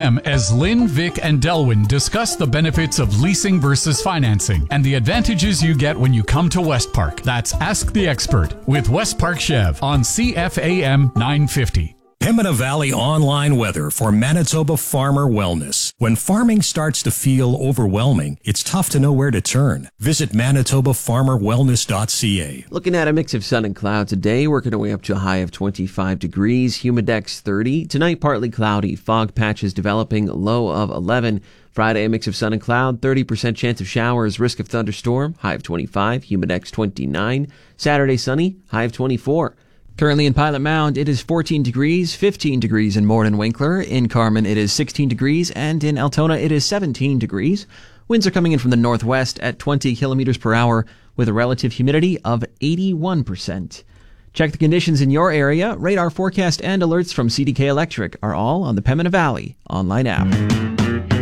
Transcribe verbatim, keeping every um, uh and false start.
a.m. as Lynn, Vic, and Delwyn discuss the benefits of leasing versus financing and the advantages you get when you come to West Park. That's Ask the Expert with West Park Chev on C F A M nine fifty. Pembina Valley online weather for Manitoba farmer wellness. When farming starts to feel overwhelming, it's tough to know where to turn. Visit manitoba farmer wellness dot c a. Looking at a mix of sun and cloud today, working our way up to a high of twenty-five degrees, humidex thirty. Tonight, partly cloudy, fog patches developing, low of eleven. Friday, a mix of sun and cloud, thirty percent chance of showers, risk of thunderstorm, high of twenty-five, humidex twenty-nine. Saturday, sunny, high of twenty-four. Currently in Pilot Mound, it is fourteen degrees, fifteen degrees in Morden-Winkler. In Carman, it is sixteen degrees, and in Altona, it is seventeen degrees. Winds are coming in from the northwest at twenty kilometers per hour with a relative humidity of eighty-one percent. Check the conditions in your area. Radar forecast and alerts from C D K Electric are all on the Pembina Valley online app.